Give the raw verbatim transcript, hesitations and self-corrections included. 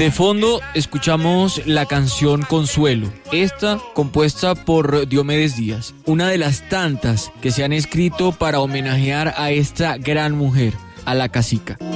De fondo escuchamos la canción Consuelo, esta compuesta por Diomedes Díaz, una de las tantas que se han escrito para homenajear a esta gran mujer, a la cacica.